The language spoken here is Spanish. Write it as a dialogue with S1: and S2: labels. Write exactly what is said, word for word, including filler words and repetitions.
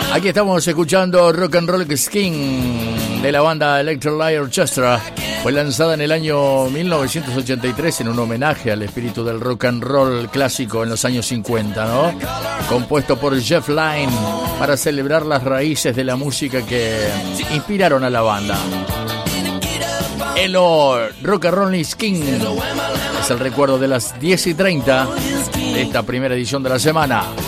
S1: Aquí estamos escuchando Rock and Roll Skin de la banda Electric Light Orchestra. Fue lanzada en el año mil novecientos ochenta y tres en un homenaje al espíritu del rock and roll clásico en los años cincuenta, ¿no? Compuesto por Jeff Lynne para celebrar las raíces de la música que inspiraron a la banda. Elo Rock and Roll Skin es el recuerdo de las diez y treinta de esta primera edición de la semana.